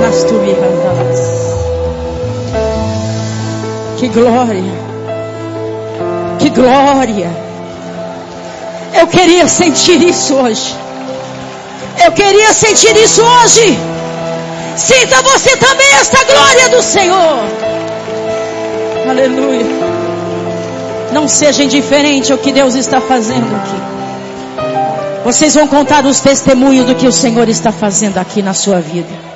Que glória! Que glória! Eu queria sentir isso hoje. Eu queria sentir isso hoje. Sinta você também esta glória do Senhor. Aleluia. Não seja indiferente ao que Deus está fazendo aqui. Vocês vão contar os testemunhos do que o Senhor está fazendo aqui na sua vida.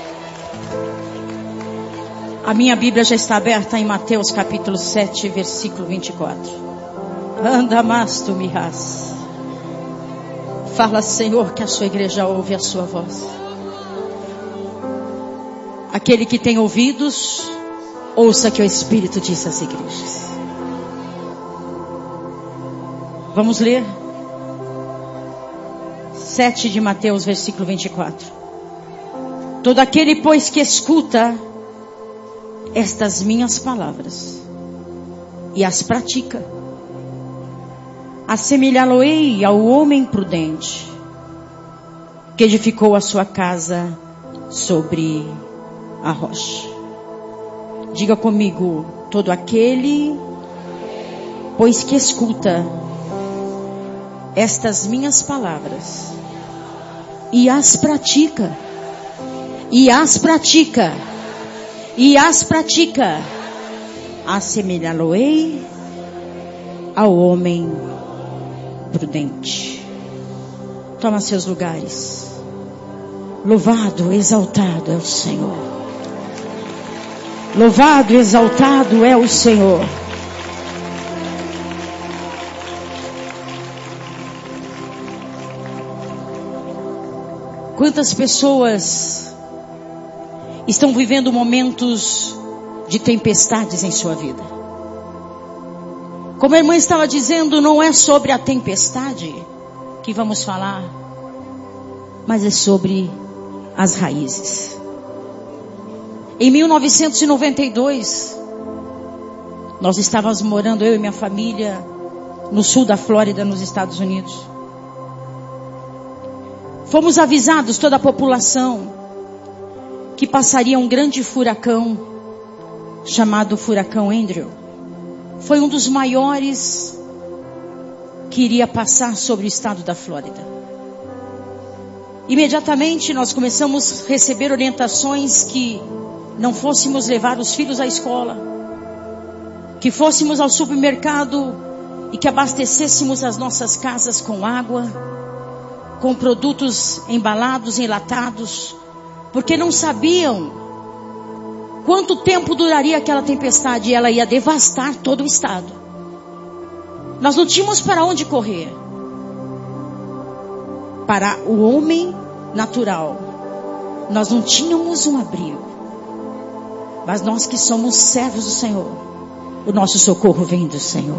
A minha Bíblia já está aberta em Mateus capítulo 7, versículo 24. Anda mas tu mirás. Fala, Senhor, que a sua igreja ouve a sua voz. Aquele que tem ouvidos, ouça que o Espírito diz às igrejas. Vamos ler 7 de Mateus, versículo 24. Todo aquele, pois, que escuta estas minhas palavras e as pratica, assemelhá-lo-ei ao homem prudente que edificou a sua casa sobre a rocha. Diga comigo: todo aquele, pois, que escuta estas minhas palavras e as pratica, assemelhá-lo-ei ao homem prudente. Toma seus lugares. Louvado, exaltado é o Senhor. Louvado, exaltado é o Senhor. Quantas pessoas estão vivendo momentos de tempestades em sua vida? Como a irmã estava dizendo, não é sobre a tempestade que vamos falar, mas é sobre as raízes. Em 1992, nós estávamos morando, eu e minha família, no sul da Flórida, nos Estados Unidos. Fomos avisados, toda a população, que passaria um grande furacão, chamado Furacão Andrew. Foi um dos maiores que iria passar sobre o estado da Flórida. Imediatamente nós começamos a receber orientações que não fôssemos levar os filhos à escola, que fôssemos ao supermercado e que abastecêssemos as nossas casas com água, com produtos embalados, enlatados, porque não sabiam quanto tempo duraria aquela tempestade e ela ia devastar todo o estado. Nós não tínhamos para onde correr. Para o homem natural, nós não tínhamos um abrigo. Mas nós que somos servos do Senhor, o nosso socorro vem do Senhor.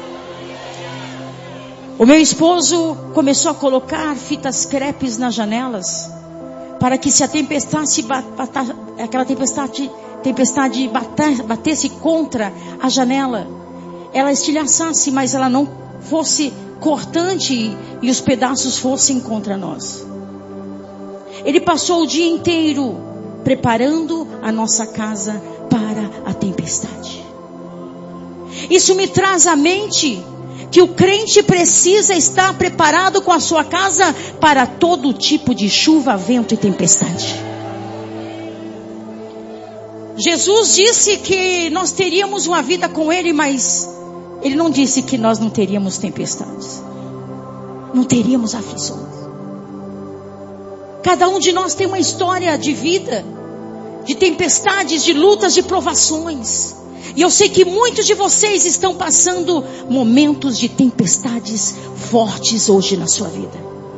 O meu esposo começou a colocar fitas crepes nas janelas, para que se a tempestade batesse contra a janela, ela estilhaçasse, mas ela não fosse cortante e os pedaços fossem contra nós. Ele passou o dia inteiro preparando a nossa casa para a tempestade. Isso me traz à mente que o crente precisa estar preparado com a sua casa para todo tipo de chuva, vento e tempestade. Jesus disse que nós teríamos uma vida com Ele, mas Ele não disse que nós não teríamos tempestades, não teríamos aflições. Cada um de nós tem uma história de vida, de tempestades, de lutas, de provações. E eu sei que muitos de vocês estão passando momentos de tempestades fortes hoje na sua vida.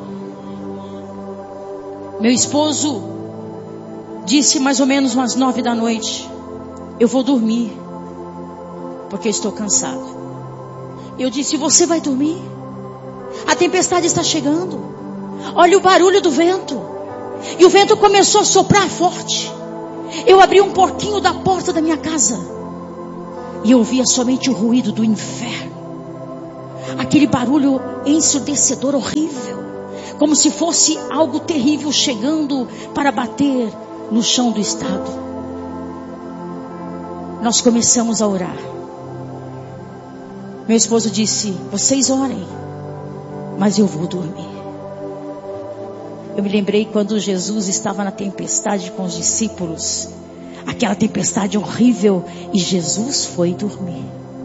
Meu esposo disse mais ou menos umas 9 da noite: eu vou dormir, porque eu estou cansado. Eu disse: você vai dormir? A tempestade está chegando. Olha o barulho do vento. E o vento começou a soprar forte. Eu abri um pouquinho da porta da minha casa e eu ouvia somente o ruído do inferno. Aquele barulho ensurdecedor, horrível, como se fosse algo terrível chegando para bater no chão do estado. Nós começamos a orar. Meu esposo disse: vocês orem, mas eu vou dormir. Eu me lembrei quando Jesus estava na tempestade com os discípulos, aquela tempestade horrível, e Jesus foi dormir.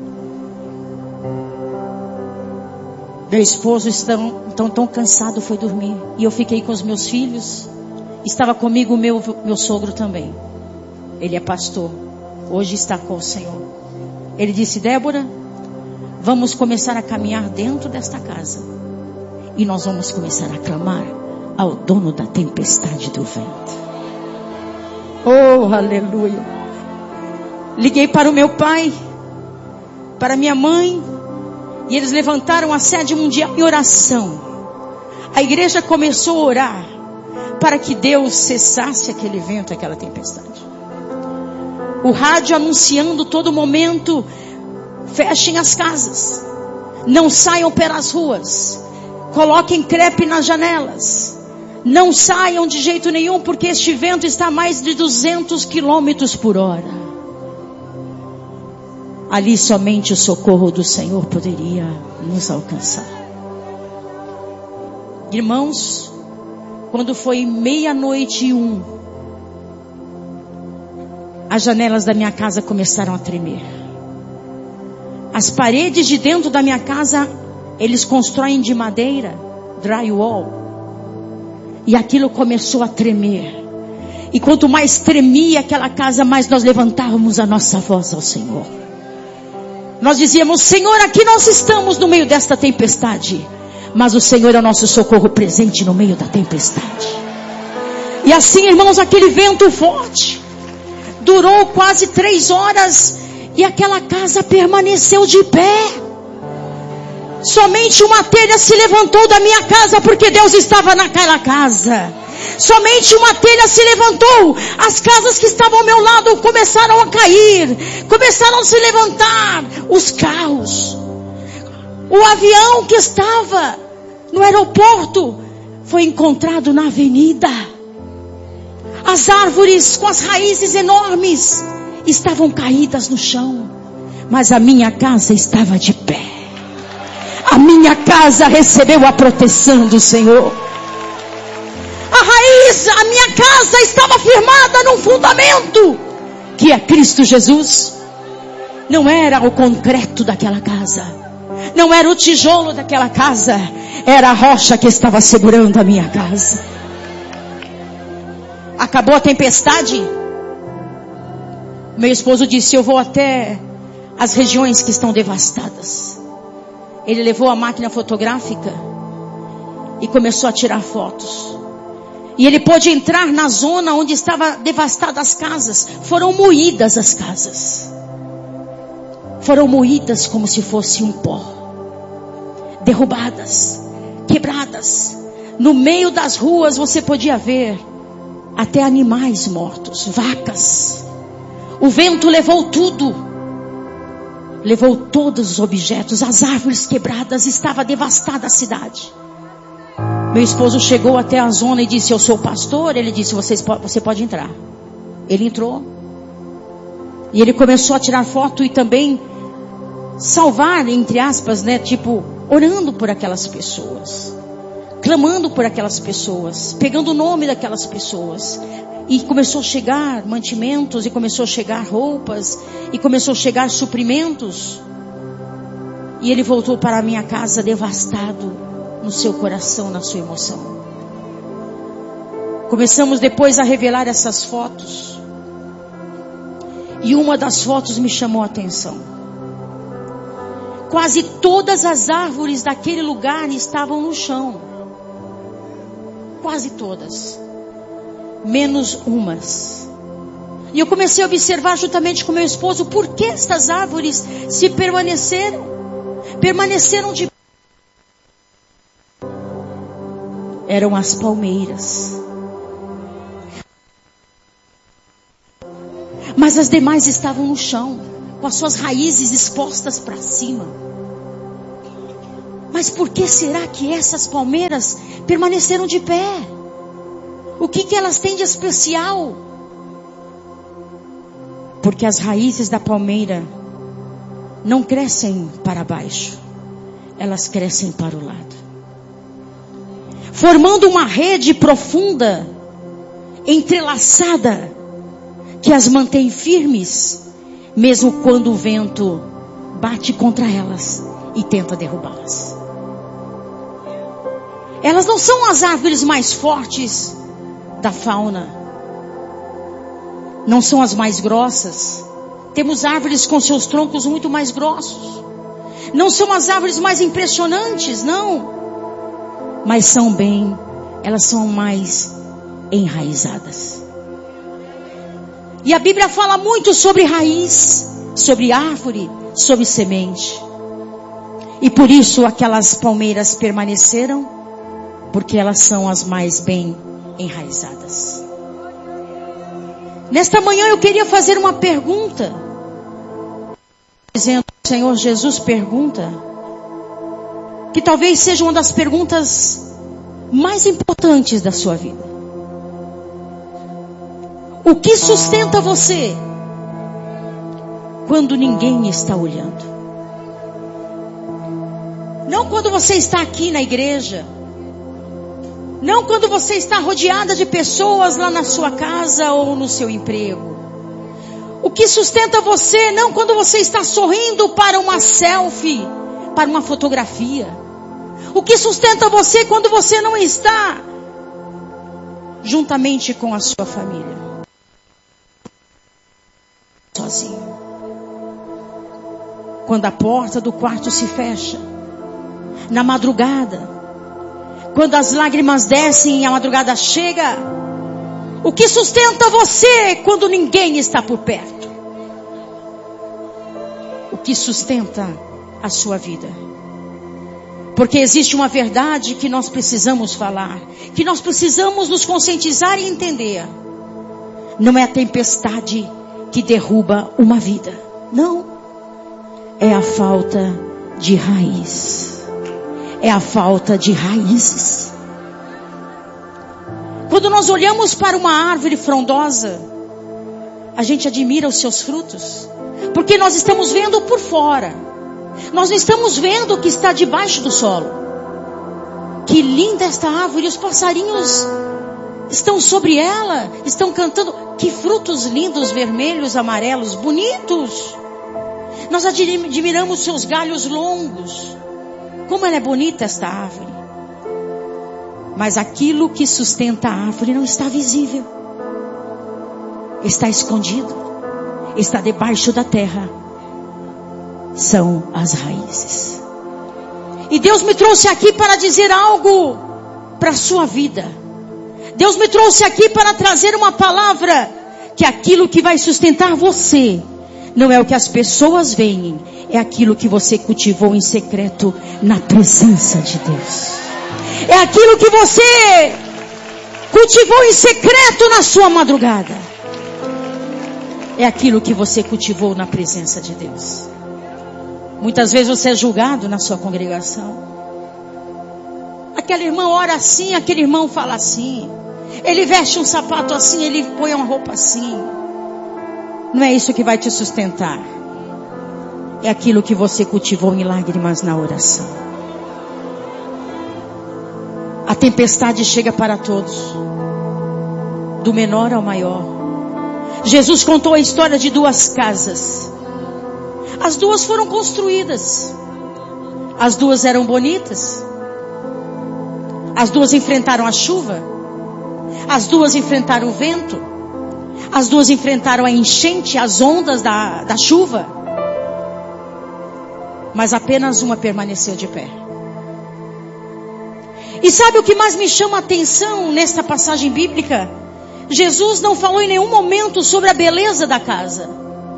Meu esposo tão cansado, foi dormir. E eu fiquei com os meus filhos. Estava comigo meu sogro também. Ele é pastor, hoje está com o Senhor. Ele disse: Débora, vamos começar a caminhar dentro desta casa, e nós vamos começar a clamar ao dono da tempestade do vento. Oh, aleluia. Liguei para o meu pai, para minha mãe, e eles levantaram a sede mundial em oração. A igreja começou a orar para que Deus cessasse aquele vento, aquela tempestade. O rádio anunciando todo momento: fechem as casas, não saiam pelas ruas, coloquem crepe nas janelas, não saiam de jeito nenhum, porque este vento está a mais de 200 quilômetros por hora. Ali somente o socorro do Senhor poderia nos alcançar. Irmãos, quando foi 00:01, as janelas da minha casa começaram a tremer. As paredes de dentro da minha casa, eles constroem de madeira, drywall. E aquilo começou a tremer. E quanto mais tremia aquela casa, mais nós levantávamos a nossa voz ao Senhor. Nós dizíamos: Senhor, aqui nós estamos no meio desta tempestade, mas o Senhor é o nosso socorro presente no meio da tempestade. E assim, irmãos, aquele vento forte durou quase 3 horas, e aquela casa permaneceu de pé. Somente uma telha se levantou da minha casa, porque Deus estava naquela casa. Somente uma telha se levantou. As casas que estavam ao meu lado começaram a cair, começaram a se levantar. Os carros, o avião que estava no aeroporto foi encontrado na avenida. As árvores com as raízes enormes estavam caídas no chão, mas a minha casa estava de pé. A minha casa recebeu a proteção do Senhor. A minha casa estava firmada num fundamento, que é Cristo Jesus. Não era o concreto daquela casa, não era o tijolo daquela casa, era a rocha que estava segurando a minha casa. Acabou a tempestade. Meu esposo disse: eu vou até as regiões que estão devastadas. Ele levou a máquina fotográfica e começou a tirar fotos. E ele pôde entrar na zona onde estava devastadas as casas. Foram moídas as casas. Foram moídas como se fosse um pó. Derrubadas, quebradas. No meio das ruas você podia ver até animais mortos, vacas. O vento levou tudo. Levou todos os objetos, as árvores quebradas, estava devastada a cidade. Meu esposo chegou até a zona e disse: eu sou pastor. Ele disse: você pode entrar. Ele entrou. E ele começou a tirar foto e também salvar, entre aspas, né? Tipo, orando por aquelas pessoas. Clamando por aquelas pessoas. Pegando o nome daquelas pessoas. E começou a chegar mantimentos, e começou a chegar roupas, e começou a chegar suprimentos. E ele voltou para a minha casa devastado no seu coração, na sua emoção. Começamos depois a revelar essas fotos. E uma das fotos me chamou a atenção. Quase todas as árvores daquele lugar estavam no chão. Quase todas. Menos umas. E eu comecei a observar juntamente com meu esposo: por que estas árvores se permaneceram de pé? Eram as palmeiras. Mas as demais estavam no chão, com as suas raízes expostas para cima. Mas por que será que essas palmeiras permaneceram de pé? O que elas têm de especial? Porque as raízes da palmeira não crescem para baixo, elas crescem para o lado, formando uma rede profunda, entrelaçada, que as mantém firmes, mesmo quando o vento bate contra elas e tenta derrubá-las. Elas não são as árvores mais fortes da fauna, não são as mais grossas. Temos árvores com seus troncos muito mais grossos. Não são as árvores mais impressionantes, não. Mas elas são mais enraizadas. E a Bíblia fala muito sobre raiz, sobre árvore, sobre semente. E por isso aquelas palmeiras permaneceram, porque elas são as mais bem enraizadas. Nesta manhã eu queria fazer uma pergunta. Dizendo, o Senhor Jesus pergunta, que talvez seja uma das perguntas mais importantes da sua vida. O que sustenta você quando ninguém está olhando? Não quando você está aqui na igreja. Não quando você está rodeada de pessoas lá na sua casa ou no seu emprego. O que sustenta você não quando você está sorrindo para uma selfie, para uma fotografia. O que sustenta você quando você não está juntamente com a sua família, sozinho. Quando a porta do quarto se fecha, na madrugada, quando as lágrimas descem e a madrugada chega. O que sustenta você quando ninguém está por perto? O que sustenta a sua vida? Porque existe uma verdade que nós precisamos falar, que nós precisamos nos conscientizar e entender. Não é a tempestade que derruba uma vida. Não. É a falta de raiz. É a falta de raízes. Quando nós olhamos para uma árvore frondosa, a gente admira os seus frutos, porque nós estamos vendo por fora. Nós não estamos vendo o que está debaixo do solo. Que linda esta árvore, os passarinhos estão sobre ela, estão cantando. Que frutos lindos, vermelhos, amarelos, bonitos. Nós admiramos seus galhos longos. Como ela é bonita esta árvore. Mas aquilo que sustenta a árvore não está visível. Está escondido. Está debaixo da terra. São as raízes. E Deus me trouxe aqui para dizer algo para a sua vida. Deus me trouxe aqui para trazer uma palavra. Que aquilo que vai sustentar você não é o que as pessoas veem, é aquilo que você cultivou em secreto na presença de Deus. É aquilo que você cultivou em secreto na sua madrugada. É aquilo que você cultivou na presença de Deus. Muitas vezes você é julgado na sua congregação. Aquele irmão ora assim, aquele irmão fala assim. Ele veste um sapato assim, ele põe uma roupa assim. Não é isso que vai te sustentar. É aquilo que você cultivou em lágrimas na oração. A tempestade chega para todos, do menor ao maior. Jesus contou a história de duas casas. As duas foram construídas. As duas eram bonitas. As duas enfrentaram a chuva. As duas enfrentaram o vento. As duas enfrentaram a enchente, as ondas da chuva. Mas apenas uma permaneceu de pé. E sabe o que mais me chama a atenção nesta passagem bíblica? Jesus não falou em nenhum momento sobre a beleza da casa.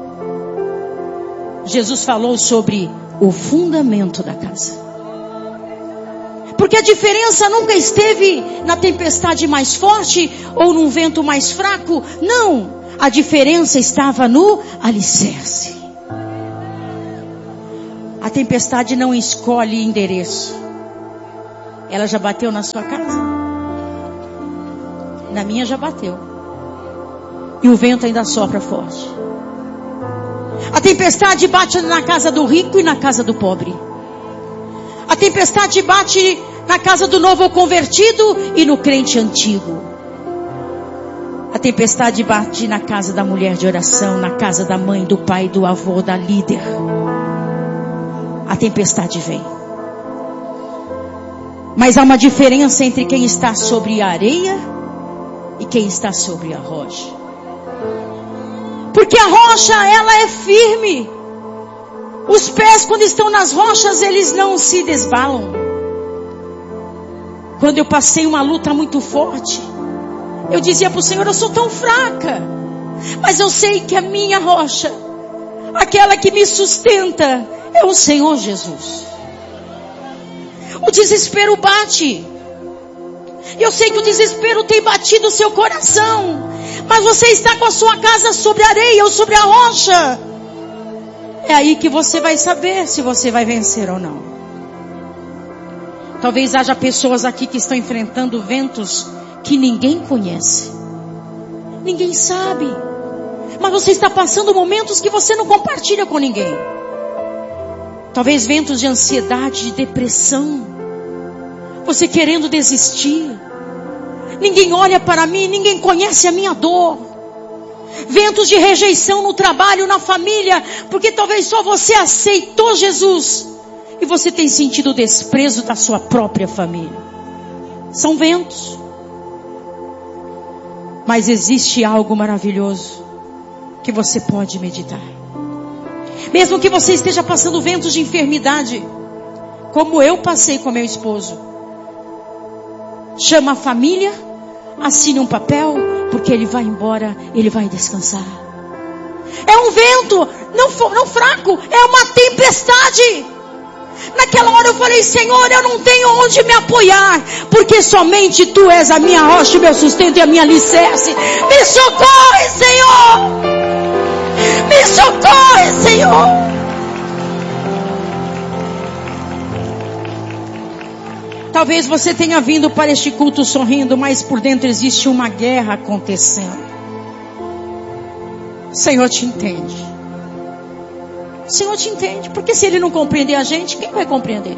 Jesus falou sobre o fundamento da casa. Porque a diferença nunca esteve na tempestade mais forte ou num vento mais fraco. Não, a diferença estava no alicerce. A tempestade não escolhe endereço. Ela já bateu na sua casa? Na minha já bateu. E o vento ainda sopra forte. A tempestade bate na casa do rico e na casa do pobre. A tempestade bate na casa do novo convertido e no crente antigo. A tempestade bate na casa da mulher de oração, na casa da mãe, do pai, do avô, da líder. A tempestade vem. Mas há uma diferença entre quem está sobre a areia e quem está sobre a rocha. Porque a rocha, ela é firme. Os pés, quando estão nas rochas, eles não se desbalam. Quando eu passei uma luta muito forte, eu dizia para o Senhor, eu sou tão fraca. Mas eu sei que a minha rocha, aquela que me sustenta, é o Senhor Jesus. O desespero bate. Eu sei que o desespero tem batido o seu coração. Mas você está com a sua casa sobre a areia ou sobre a rocha. É aí que você vai saber se você vai vencer ou não. Talvez haja pessoas aqui que estão enfrentando ventos que ninguém conhece. Ninguém sabe. Mas você está passando momentos que você não compartilha com ninguém. Talvez ventos de ansiedade, de depressão. Você querendo desistir. Ninguém olha para mim, ninguém conhece a minha dor. Ventos de rejeição no trabalho, na família, porque talvez só você aceitou Jesus e você tem sentido o desprezo da sua própria família. São ventos. Mas existe algo maravilhoso que você pode meditar. Mesmo que você esteja passando ventos de enfermidade, como eu passei com meu esposo. Chama a família, assine um papel, porque ele vai embora, ele vai descansar. É um vento, não fraco, é uma tempestade. Naquela hora eu falei, Senhor, eu não tenho onde me apoiar, porque somente Tu és a minha rocha, o meu sustento e a minha alicerce. Me socorre, Senhor! Me socorre, Senhor! Talvez você tenha vindo para este culto sorrindo, mas por dentro existe uma guerra acontecendo. O Senhor te entende. O Senhor te entende. Porque se Ele não compreender a gente, quem vai compreender?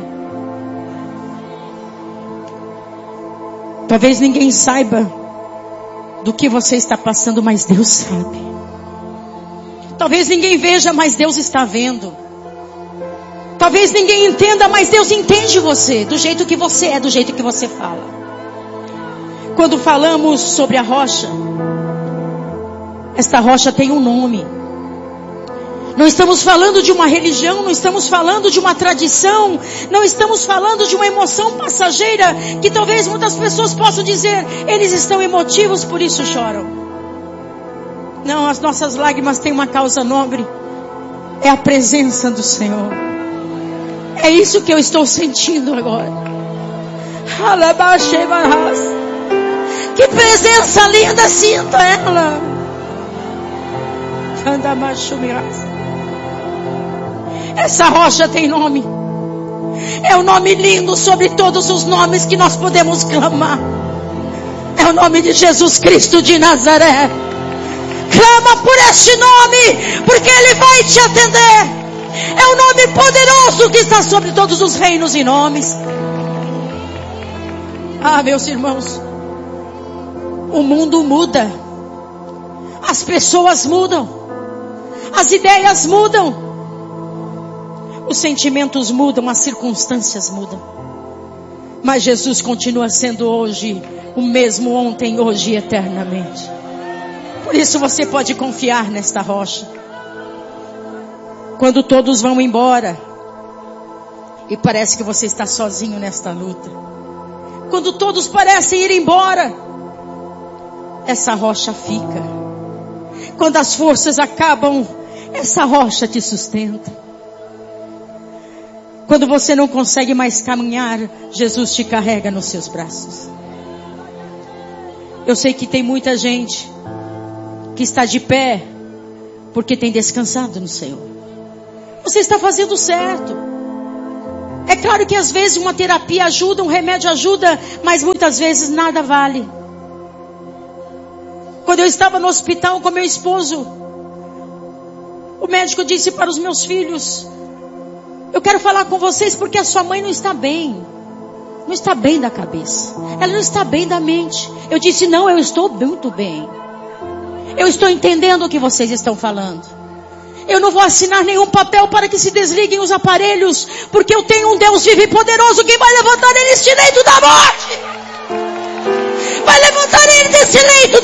Talvez ninguém saiba do que você está passando, mas Deus sabe. Talvez ninguém veja, mas Deus está vendo. Talvez ninguém entenda, mas Deus entende você, do jeito que você é, do jeito que você fala. Quando falamos sobre a rocha, esta rocha tem um nome. Não estamos falando de uma religião, não estamos falando de uma tradição, não estamos falando de uma emoção passageira, que talvez muitas pessoas possam dizer, eles estão emotivos, por isso choram. Não, as nossas lágrimas têm uma causa nobre, é a presença do Senhor. É isso que eu estou sentindo agora. Que presença linda, sinto ela. Essa rocha tem nome. É um nome lindo sobre todos os nomes que nós podemos clamar. É o nome de Jesus Cristo de Nazaré. Clama por este nome, porque Ele vai te atender. É o nome poderoso que está sobre todos os reinos e nomes. Ah, meus irmãos, o mundo muda, as pessoas mudam, as ideias mudam, os sentimentos mudam, as circunstâncias mudam. Mas Jesus continua sendo hoje o mesmo ontem, hoje e eternamente. Por isso você pode confiar nesta rocha. Quando todos vão embora e parece que você está sozinho nesta luta. Quando todos parecem ir embora, essa rocha fica. Quando as forças acabam, essa rocha te sustenta. Quando você não consegue mais caminhar, Jesus te carrega nos seus braços. Eu sei que tem muita gente que está de pé porque tem descansado no Senhor. Você está fazendo certo. É claro que às vezes uma terapia ajuda, um remédio ajuda, mas muitas vezes nada vale. Quando eu estava no hospital com meu esposo, o médico disse para os meus filhos: eu quero falar com vocês porque a sua mãe não está bem. Não está bem da cabeça. Ela não está bem da mente. Eu disse: não, eu estou muito bem. Eu estou entendendo o que vocês estão falando. Eu não vou assinar nenhum papel para que se desliguem os aparelhos, porque eu tenho um Deus vivo e poderoso que vai levantar ele deste leito da morte. Vai levantar ele desse leito